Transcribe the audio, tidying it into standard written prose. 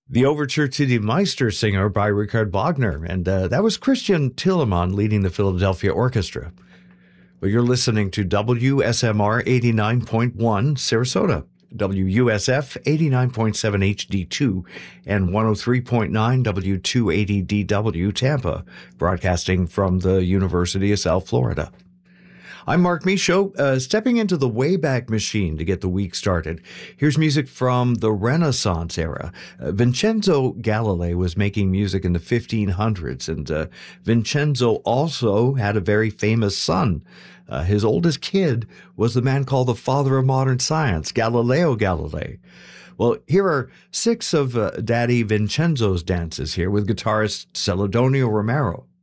The Overture to Die Meistersinger by Richard Wagner, and that was Christian Tillemann leading the Philadelphia Orchestra. Well, you're listening to WSMR 89.1 Sarasota, WUSF 89.7 HD2, and 103.9 W280DW Tampa, broadcasting from the University of South Florida. I'm Mark Michaud, stepping into the Wayback Machine to get the week started. Here's music from the Renaissance era. Vincenzo Galilei was making music in the 1500s, and Vincenzo also had a very famous son. His oldest kid was the man called the father of modern science, Galileo Galilei. Well, here are 6 of Daddy Vincenzo's dances here with guitarist Celedonio Romero.